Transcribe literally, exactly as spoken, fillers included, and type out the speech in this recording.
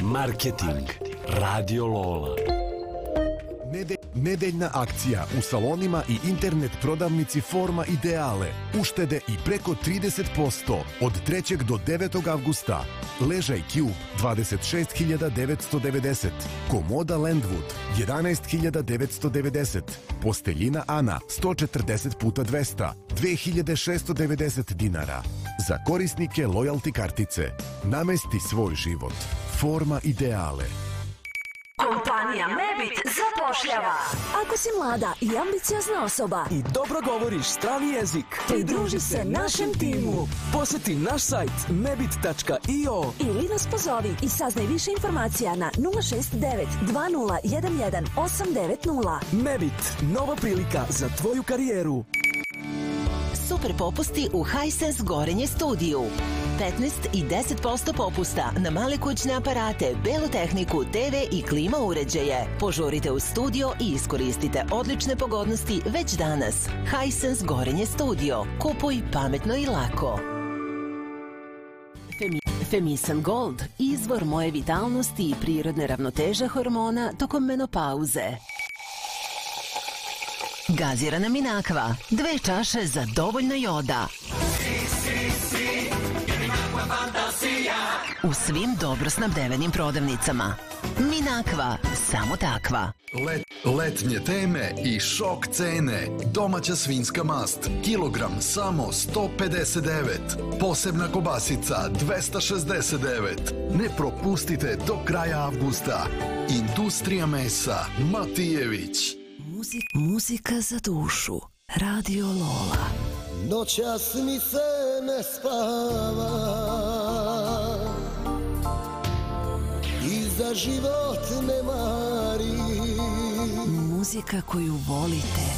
Marketing Radio Lola. Nede, nedeljna akcija u salonima i internet prodavnici Forma Ideale. Uštede i preko trideset posto od trećeg do devetog avgusta. Ležaj Cube dvadeset šest hiljada devetsto devedeset. Komoda Landwood jedanaest hiljada devetsto devedeset. Posteljina Ana sto četrdeset puta dvesta dve hiljade šesto devedeset dinara. Za korisnike lojalty kartice. Namesti svoj život. Forma Ideale. Kompanija Mebit zapošljava. Ako si mlada i ambiciozna osoba i dobro govoriš strani jezik, pridruži se našem timu. Poseti naš sajt mebit tačka io ili nas pozovi i saznaj više informacija na nula šest devet dva nula jedan jedan osam devet nula. Mebit, nova prilika za tvoju karijeru. Super popusti u Hisense Gorenje studiju. petnaest i deset posto popusta na male kućne aparate, belu tehniku, te ve i klima uređaje. Požurite u studio i iskoristite odlične pogodnosti već danas. Hisense Gorenje studio. Kupuj pametno i lako. Femi Femisan Gold, izvor moje vitalnosti i prirodne ravnoteže hormona tokom menopauze. Gazirana Minakva, dve čaše za dovoljno joda. U svim dobro snabdevenim prodavnicama. Minakva, samo takva. Let, letnje teme i šok cene. Domaća svinjska mast, kilogram samo sto pedeset devet. Posebna kobasica dvesta šezdeset devet. Ne propustite do kraja avgusta. Industrija mesa Matijević. Muzik, muzika za dušu. Radio Lola. Noćas mi se ne spava i za život ne mari. Muzika koju volite.